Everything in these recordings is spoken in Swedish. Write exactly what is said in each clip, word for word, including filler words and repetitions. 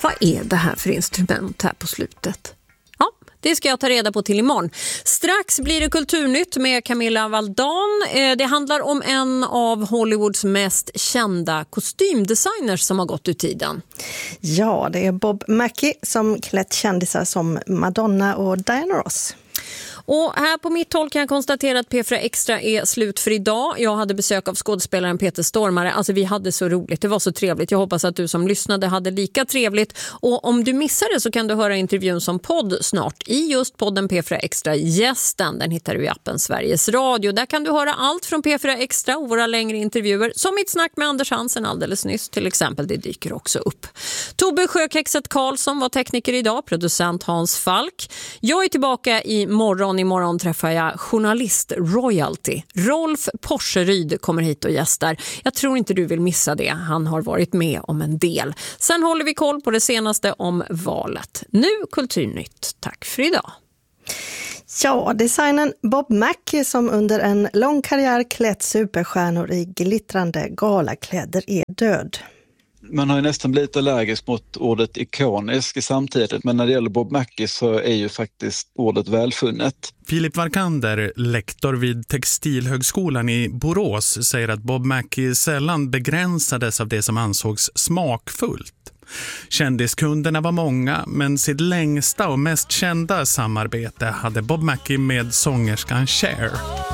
Vad är det här för instrument här på slutet? Ja, det ska jag ta reda på till imorgon. Strax blir det Kulturnytt med Camilla Valdan. Det handlar om en av Hollywoods mest kända kostymdesigners som har gått ur tiden. Ja, det är Bob Mackie som klätt kändisar som Madonna och Diana Ross. Och här på mitt håll kan jag konstatera att P fyra Extra är slut för idag. Jag hade besök av skådespelaren Peter Stormare. Alltså vi hade så roligt, det var så trevligt. Jag hoppas att du som lyssnade hade lika trevligt. Och om du missade så kan du höra intervjun som podd snart i just podden P fyra Extra Gästen. Den hittar du i appen Sveriges Radio. Där kan du höra allt från P fyra Extra och våra längre intervjuer. Som mitt snack med Anders Hansen alldeles nyss till exempel. Det dyker också upp. Tobbe Sjökexet Karlsson var tekniker idag. Producent Hans Falk. Jag är tillbaka i morgon. Imorgon träffar jag journalist Royalty. Rolf Porseryd kommer hit och gästar. Jag tror inte du vill missa det. Han har varit med om en del. Sen håller vi koll på det senaste om valet. Nu Kulturnytt. Tack för idag. Ja, designen Bob Mackie som under en lång karriär klätt superstjärnor i glittrande galakläder är död. Man har ju nästan blivit allergisk mot ordet ikonisk i samtidigt, men när det gäller Bob Mackie så är ju faktiskt ordet välfunnet. Filip Varkander, lektor vid Textilhögskolan i Borås, säger att Bob Mackie sällan begränsades av det som ansågs smakfullt. Kändiskunderna var många, men sitt längsta och mest kända samarbete hade Bob Mackie med sångerskan Cher.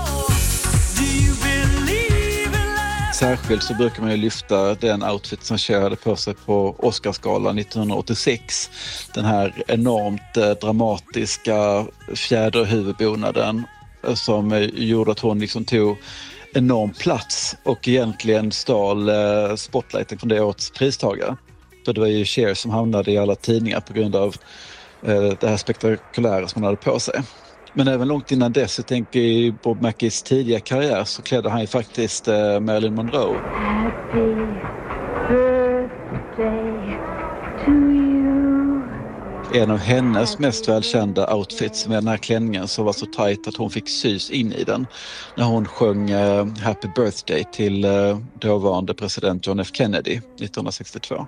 Särskilt så brukar man ju lyfta den outfit som Cher hade på sig på Oscarsgalan nittonhundraåttiosex. Den här enormt eh, dramatiska fjäderhuvudbonaden eh, som eh, gjorde att hon liksom tog enorm plats och egentligen stal eh, spotlighten från det årets pristagare. För det var ju Cher som hamnade i alla tidningar på grund av eh, det här spektakulära som hon hade på sig. Men även långt innan dess, jag tänker i Bob Mackies tidiga karriär, så klädde han ju faktiskt eh, Marilyn Monroe. Happy birthday to you. En av hennes mest välkända outfits med den här klänningen som var så tajt att hon fick sys in i den när hon sjöng eh, Happy Birthday till eh, dåvarande president John F. Kennedy nittonhundrasextiotvå.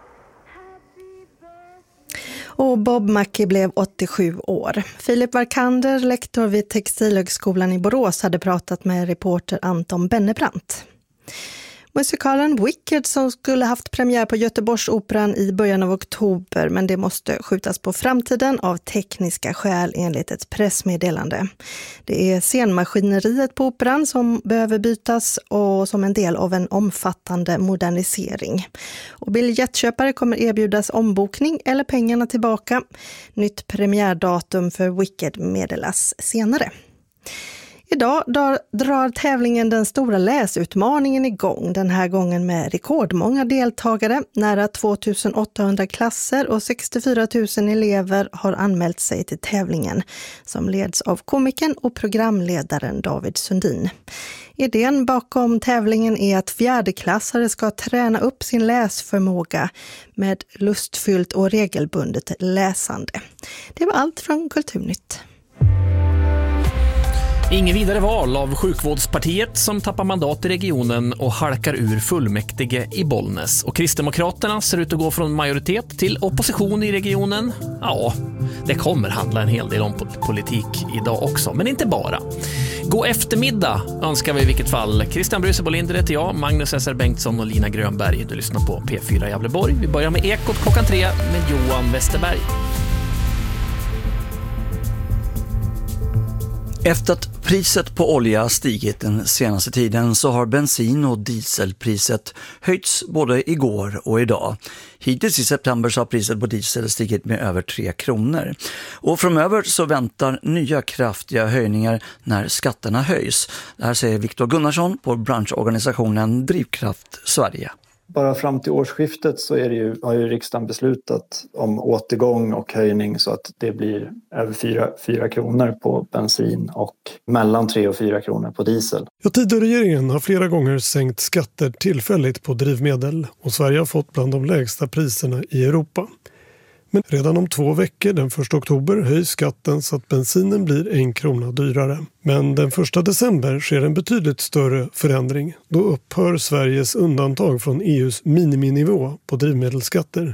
Och Bob Mackie blev åttiosju år. Filip Varkander, lektor vid Textilhögskolan i Borås, hade pratat med reporter Anton Bennebrant. Musikalen Wicked som skulle haft premiär på Göteborgsoperan i början av oktober, men det måste skjutas på framtiden av tekniska skäl enligt ett pressmeddelande. Det är scenmaskineriet på operan som behöver bytas och som en del av en omfattande modernisering. Och biljettköpare kommer erbjudas ombokning eller pengarna tillbaka. Nytt premiärdatum för Wicked meddelas senare. Idag drar tävlingen Den stora läsutmaningen igång, den här gången med rekordmånga deltagare. Nära tvåtusen åttahundra klasser och sextiofyra tusen elever har anmält sig till tävlingen som leds av komikern och programledaren David Sundin. Idén bakom tävlingen är att fjärdeklassare ska träna upp sin läsförmåga med lustfyllt och regelbundet läsande. Det var allt från Kulturnytt. Ingen vidare val av sjukvårdspartiet som tappar mandat i regionen och halkar ur fullmäktige i Bollnäs. Och Kristdemokraterna ser ut att gå från majoritet till opposition i regionen. Ja, det kommer handla en hel del om politik idag också, men inte bara. God eftermiddag önskar vi i vilket fall. Christian Bruce Bolinder heter jag, Magnus S R Bengtsson och Lina Grönberg. Du lyssnar på P fyra Gävleborg. Vi börjar med Ekot klockan tre med Johan Westerberg. Efter att priset på olja stigit den senaste tiden så har bensin- och dieselpriset höjts både igår och idag. Hittills i september så har priset på diesel stigit med över tre kronor. Och framöver så väntar nya kraftiga höjningar när skatterna höjs. Det här säger Viktor Gunnarsson på branschorganisationen Drivkraft Sverige. Bara fram till årsskiftet så är det ju, har ju riksdagen beslutat om återgång och höjning så att det blir över fyra, fyra kronor på bensin och mellan tre och fyra kronor på diesel. Ja, Tidöregeringen har flera gånger sänkt skatter tillfälligt på drivmedel och Sverige har fått bland de lägsta priserna i Europa. Men redan om två veckor, den första oktober, höjs skatten så att bensinen blir en krona dyrare. Men den första december sker en betydligt större förändring. Då upphör Sveriges undantag från E U:s miniminivå på drivmedelsskatter.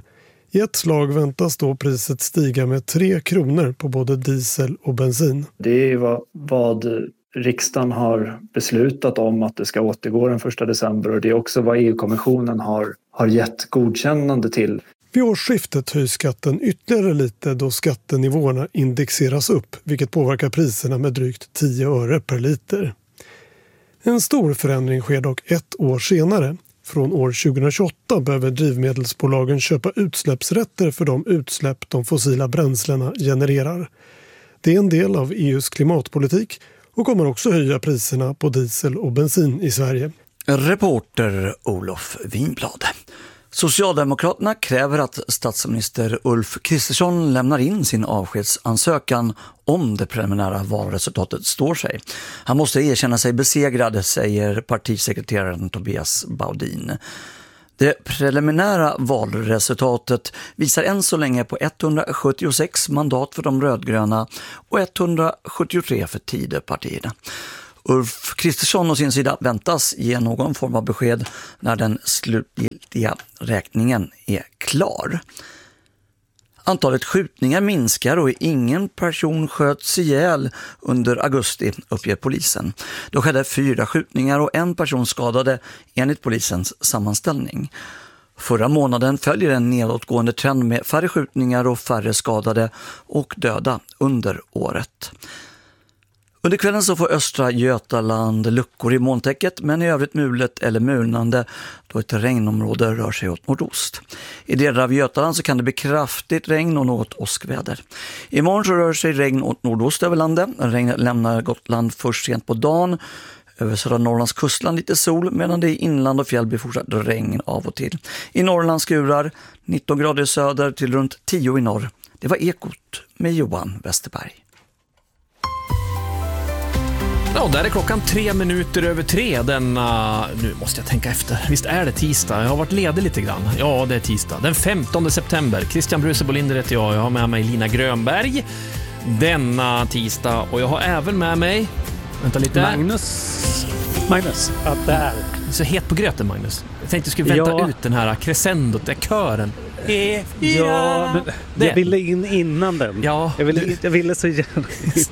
I ett slag väntas då priset stiga med tre kronor på både diesel och bensin. Det är vad, vad riksdagen har beslutat om att det ska återgå den första december och det är också vad E U-kommissionen har, har gett godkännande till. Vid årsskiftet höjs skatten ytterligare lite då skattenivåerna indexeras upp, vilket påverkar priserna med drygt tio öre per liter. En stor förändring sker dock ett år senare. Från år tjugohundratjugoåtta behöver drivmedelsbolagen köpa utsläppsrätter för de utsläpp de fossila bränslena genererar. Det är en del av E U:s klimatpolitik och kommer också höja priserna på diesel och bensin i Sverige. Reporter Olof Winblad. Socialdemokraterna kräver att statsminister Ulf Kristersson lämnar in sin avskedsansökan om det preliminära valresultatet står sig. Han måste erkänna sig besegrad, säger partisekreteraren Tobias Baudin. Det preliminära valresultatet visar än så länge på etthundrasjuttiosex mandat för de rödgröna och etthundrasjuttiotre för Tidöpartierna. Ulf Kristersson å sin sida väntas ge någon form av besked när den slutgiltiga räkningen är klar. Antalet skjutningar minskar och ingen person sköts ihjäl under augusti, uppger polisen. Då skedde fyra skjutningar och en person skadade enligt polisens sammanställning. Förra månaden följer en nedåtgående trend med färre skjutningar och färre skadade och döda under året. Under kvällen så får östra Götaland luckor i molntäcket men i övrigt mulet eller mulnande då ett regnområde rör sig åt nordost. I delar av Götaland så kan det bli kraftigt regn och något åskväder. Imorgon så rör sig regn åt nordost över landet. Regnet lämnar Gotland först sent på dagen. Över södra Norrlands kustland lite sol medan det i inland och fjäll blir fortsatt regn av och till. I Norrland skurar nitton grader söder till runt tio i norr. Det var Ekot med Johan Westerberg. Ja, där är klockan tre minuter över tre. Denna, nu måste jag tänka efter. Visst är det tisdag? Jag har varit ledig lite grann. Ja, det är tisdag. Den femtonde september. Christian Bruse Bolinder heter jag. Jag har med mig Lina Grönberg denna tisdag. Och jag har även med mig... Vänta lite. Magnus. Magnus. Ja, där. Så het på gröten, Magnus. Jag tänkte jag skulle vänta ja. ut den här crescendot, där kören. E ja, men det. Jag ville in innan den. Ja. Jag ville, jag ville så gärna.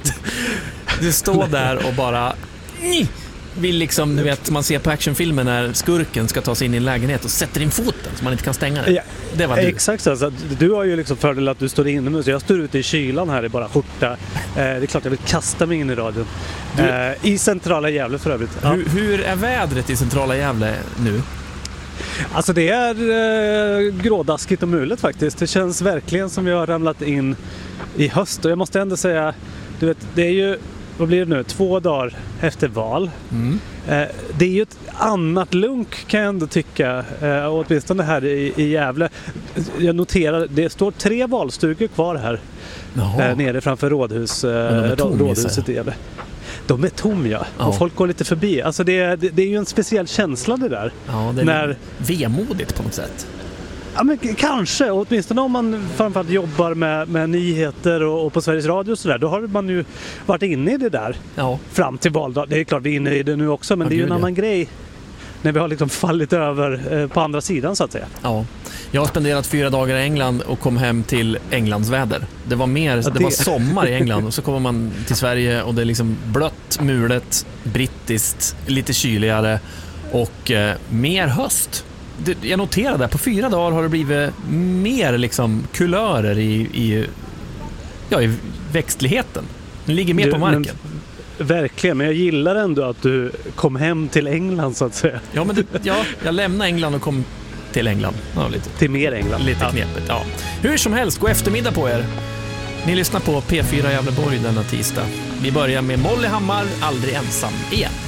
Du står där och bara vill liksom, du vet, man ser på actionfilmer när skurken ska ta sig in i en lägenhet och sätter in foten så man inte kan stänga den. Ja, det var du. Exakt så. Alltså, du har ju liksom fördel att du står inomhus. Jag står ute i kylan här i bara skjorta. Eh, det är klart jag vill kasta mig in i radion. Du, eh, I centrala Gävle för övrigt. Ja. Hur, hur är vädret i centrala Gävle nu? Alltså det är eh, grådaskigt och mulet faktiskt. Det känns verkligen som vi har ramlat in i höst. Och jag måste ändå säga, du vet, det är ju, vad blir det nu? Två dagar efter val. Mm. Eh, det är ju ett annat lunk kan jag ändå tycka. Eh, och åtminstone här i, i Gävle. Jag noterar, det står tre valstugor kvar här. Eh, nere framför rådhus, eh, tom, rådhuset i Gävle. De är tom, ja. ja. Och folk går lite förbi. Alltså det, det, det är ju en speciell känsla det där. Ja, det är när... vemodigt på något sätt. Ja, men kanske. Och åtminstone om man framförallt jobbar med, med nyheter och, och på Sveriges Radio och sådär. Då har man ju varit inne i det där ja. fram till valdag. Det är klart vi är inne i det nu också. Men ja, det är ju en annan ja. grej när vi har liksom fallit över eh, på andra sidan så att säga. Ja. Jag har spenderat fyra dagar i England och kom hem till Englands väder. Det var mer, ja, det... det var sommar i England och så kommer man till Sverige och det är liksom blött, mulet, brittiskt, lite kyligare och eh, mer höst. Det, jag noterade att på fyra dagar har det blivit mer liksom kulörer i, i, ja, i växtligheten. Den ligger mer du, på marken. Men, verkligen, men jag gillar ändå att du kom hem till England så att säga. Ja, men du, ja, jag lämnade England och kom till England. Ja, lite. Till mer England. Lite ja. knepigt, ja. Hur som helst, god eftermiddag på er. Ni lyssnar på P fyra Gävleborg denna tisdag. Vi börjar med Molly Hammar, Aldrig ensam igen.